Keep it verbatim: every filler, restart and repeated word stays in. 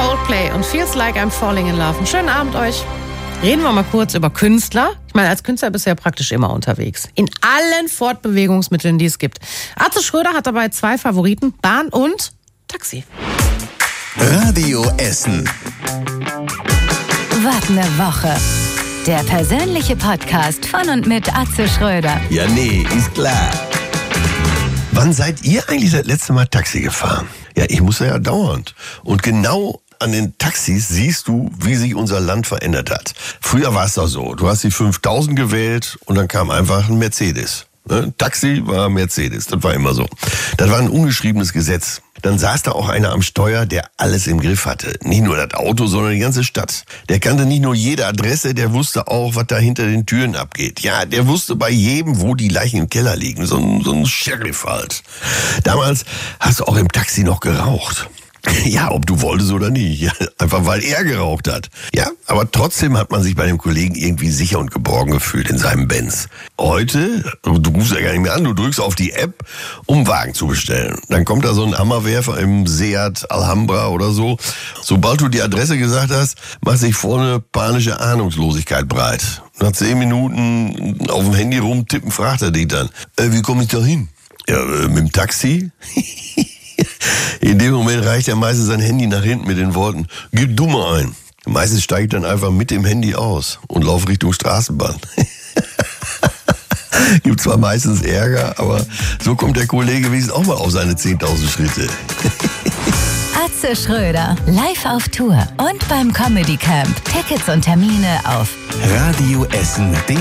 Coldplay und Feels Like I'm Falling in Love. Einen schönen Abend euch. Reden wir mal kurz über Künstler. Ich meine, als Künstler bist du ja praktisch immer unterwegs. In allen Fortbewegungsmitteln, die es gibt. Atze Schröder hat dabei zwei Favoriten, Bahn und Taxi. Radio Essen. Was ne Woche. Der persönliche Podcast von und mit Atze Schröder. Ja, nee, ist klar. Wann seid ihr eigentlich das letzte Mal Taxi gefahren? Ja, ich muss ja dauernd. Und genau an den Taxis siehst du, wie sich unser Land verändert hat. Früher war es doch so, du hast die fünftausend gewählt und dann kam einfach ein Mercedes. Ne? Taxi war Mercedes, das war immer so. Das war ein ungeschriebenes Gesetz. Dann saß da auch einer am Steuer, der alles im Griff hatte. Nicht nur das Auto, sondern die ganze Stadt. Der kannte nicht nur jede Adresse, der wusste auch, was da hinter den Türen abgeht. Ja, der wusste bei jedem, wo die Leichen im Keller liegen. So ein, so ein Sheriff halt. Damals hast du auch im Taxi noch geraucht. Ja, ob du wolltest oder nicht. Ja, einfach weil er geraucht hat. Ja, aber trotzdem hat man sich bei dem Kollegen irgendwie sicher und geborgen gefühlt in seinem Benz. Heute, du rufst ja gar nicht mehr an, du drückst auf die App, um einen Wagen zu bestellen. Dann kommt da so ein Hammerwerfer im Seat Alhambra oder so. Sobald du die Adresse gesagt hast, macht sich vorne panische Ahnungslosigkeit breit. Nach zehn Minuten auf dem Handy rumtippen, fragt er dich dann, äh, wie komme ich da hin? Ja, äh, mit dem Taxi? In dem Moment reicht er meistens sein Handy nach hinten mit den Worten, gib du mal ein. Meistens steige ich dann einfach mit dem Handy aus und laufe Richtung Straßenbahn. Gibt zwar meistens Ärger, aber so kommt der Kollege wenigstens auch mal auf seine zehntausend Schritte. Atze Schröder, live auf Tour und beim Comedy Camp. Tickets und Termine auf Radio Essen.